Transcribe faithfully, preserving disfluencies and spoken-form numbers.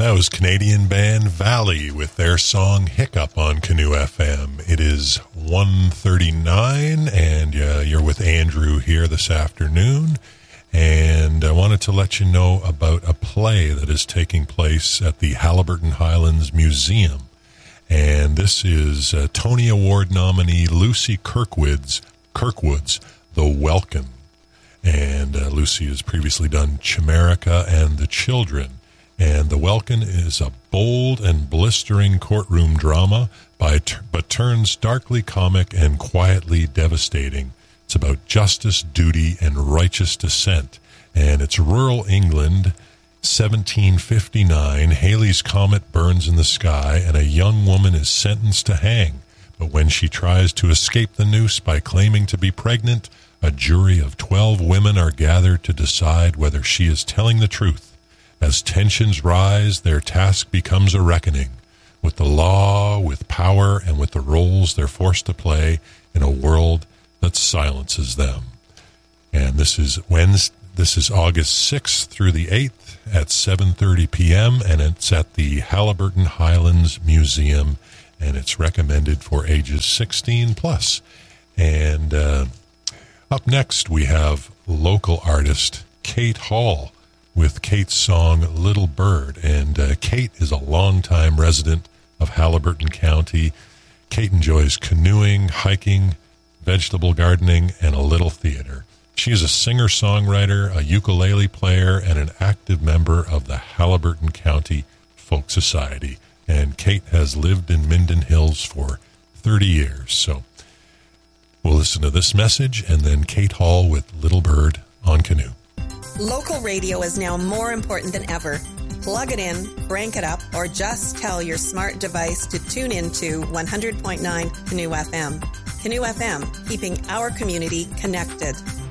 That was Canadian band Valley with their song Hiccup on Canoe F M. It is one thirty-nine, and uh, you're with Andrew here this afternoon. And I wanted to let you know about a play that is taking place at the Haliburton Highlands Museum. And this is uh, Tony Award nominee Lucy Kirkwood's, Kirkwood's The Welkin. And uh, Lucy has previously done Chimerica and The Children. And The Welkin is a bold and blistering courtroom drama, by t- but turns darkly comic and quietly devastating. It's about justice, duty, and righteous dissent. And it's rural England, seventeen fifty-nine. Halley's Comet burns in the sky, and a young woman is sentenced to hang. But when she tries to escape the noose by claiming to be pregnant, a jury of twelve women are gathered to decide whether she is telling the truth. As tensions rise, their task becomes a reckoning with the law, with power, and with the roles they're forced to play in a world that silences them. And this is Wednesday, this is August sixth through the eighth at seven thirty p.m., and it's at the Haliburton Highlands Museum, and it's recommended for ages sixteen plus. And uh, up next, we have local artist Kate Hall with Kate's song Little Bird. And uh, Kate is a longtime resident of Haliburton County. Kate enjoys canoeing, hiking, vegetable gardening, and a little theater. She is a singer-songwriter, a ukulele player, and an active member of the Haliburton County Folk Society. And Kate has lived in Minden Hills for thirty years. So we'll listen to this message, and then Kate Hall with Little Bird on Canoe. Local radio is now more important than ever. Plug it in, crank it up, or just tell your smart device to tune into one hundred point nine Canoe F M. Canoe F M, keeping our community connected.